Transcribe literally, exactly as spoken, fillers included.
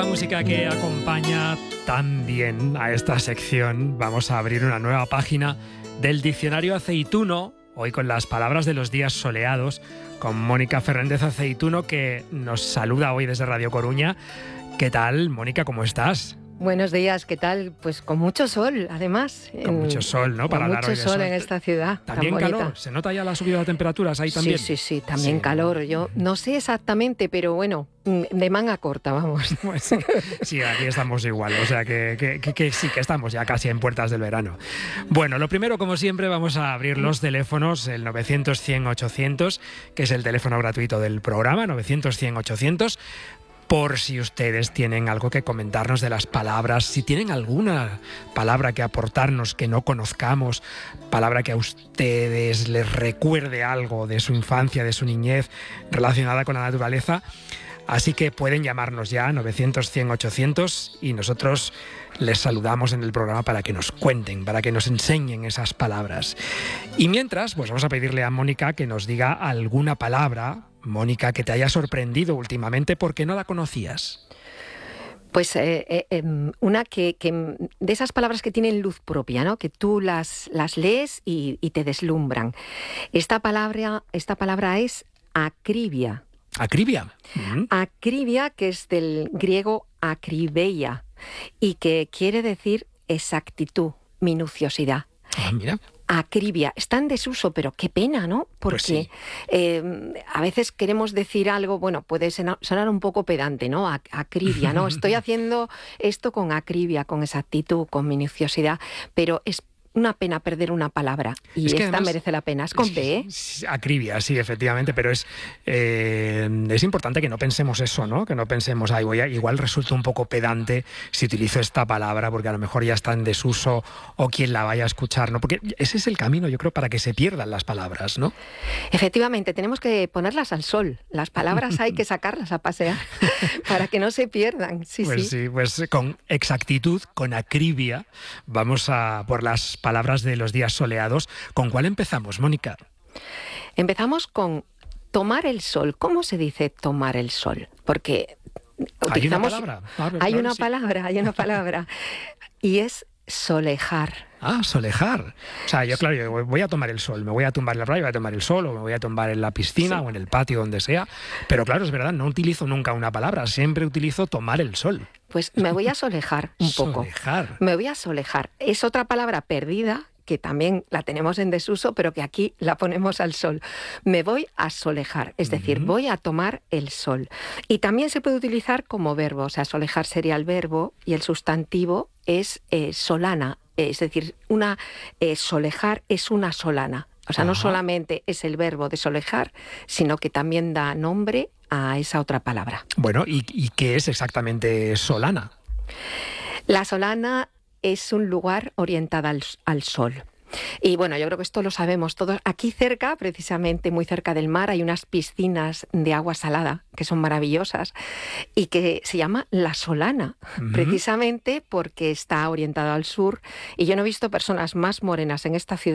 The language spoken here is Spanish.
música que acompaña tan bien a esta sección, vamos a abrir una nueva página del Diccionario Aceituno, hoy con las palabras de los días soleados, con Mónica Fernández Aceituno, que nos saluda hoy desde Radio Coruña. ¿Qué tal, Mónica? ¿Cómo estás? Buenos días, ¿qué tal? Pues con mucho sol, además. Con en, mucho sol, ¿no? Para con hablar mucho hoy de sol, sol en esta ciudad. También tan calor. bonita. ¿Se nota ya la subida de temperaturas ahí también? Sí, sí, sí, también sí. calor. Yo no sé exactamente, pero bueno, de manga corta, vamos. Pues, sí, aquí estamos igual, o sea que, que, que, que sí, que estamos ya casi en puertas del verano. Bueno, lo primero, como siempre, vamos a abrir los teléfonos, el novecientos, cien, ochocientos, que es el teléfono gratuito del programa, novecientos, cien, ochocientos, por si ustedes tienen algo que comentarnos de las palabras, si tienen alguna palabra que aportarnos que no conozcamos, palabra que a ustedes les recuerde algo de su infancia, de su niñez, relacionada con la naturaleza. Así que pueden llamarnos ya, novecientos, cien, ochocientos, y nosotros les saludamos en el programa para que nos cuenten, para que nos enseñen esas palabras. Y mientras, pues vamos a pedirle a Mónica que nos diga alguna palabra, Mónica, que te haya sorprendido últimamente porque no la conocías. Pues eh, eh, una que, que de esas palabras que tienen luz propia, ¿no? Que tú las, las lees y, y te deslumbran. Esta palabra, esta palabra es acribia. ¿Acribia? Uh-huh. Acribia, que es del griego acribeia y que quiere decir exactitud, minuciosidad. Ah, mira. Acribia. Está en desuso, pero qué pena, ¿no? Porque pues sí. eh, a veces queremos decir algo, bueno, puede sonar un poco pedante, ¿no? Acribia, ¿no? Estoy haciendo esto con acribia, con exactitud, con minuciosidad, pero es una pena perder una palabra y es que esta además, merece la pena. Es con P, ¿eh? Acribia, sí, efectivamente, pero es eh, es importante que no pensemos eso, ¿no? Que no pensemos, ay, voy a, igual resulta un poco pedante si utilizo esta palabra porque a lo mejor ya está en desuso o quien la vaya a escuchar, ¿no? Porque ese es el camino, yo creo, para que se pierdan las palabras, ¿no? Efectivamente, tenemos que ponerlas al sol. Las palabras hay que sacarlas a pasear para que no se pierdan. Sí, pues sí. sí, pues con exactitud, con acribia, vamos a por las palabras de los días soleados. ¿Con cuál empezamos, Mónica? Empezamos con tomar el sol. ¿Cómo se dice tomar el sol? Porque utilizamos... Hay una palabra. Ah, hay claro, una sí. palabra, hay una palabra. Y es solejar. Ah, solejar. O sea, yo, claro, yo voy a tomar el sol, me voy a tumbar en la playa, voy a tomar el sol, o me voy a tumbar en la piscina, sí, o en el patio, donde sea. Pero claro, es verdad, no utilizo nunca una palabra, siempre utilizo tomar el sol. Pues me voy a solejar un poco. Solejar. Me voy a solejar. Es otra palabra perdida, que también la tenemos en desuso, pero que aquí la ponemos al sol. Me voy a solejar, es decir, uh-huh. voy a tomar el sol. Y también se puede utilizar como verbo, o sea, solejar sería el verbo y el sustantivo es eh, solana, es decir, una eh, solejar es una solana. O sea, Ajá. no solamente es el verbo de solejar, sino que también da nombre a esa otra palabra. Bueno, ¿y, y qué es exactamente solana? La solana es un lugar orientado al, al sol. Y bueno, yo creo que esto lo sabemos todos. Aquí cerca, precisamente muy cerca del mar, hay unas piscinas de agua salada que son maravillosas y que se llama La Solana, uh-huh. precisamente porque está orientado al sur. Y yo no he visto personas más morenas en esta ciudad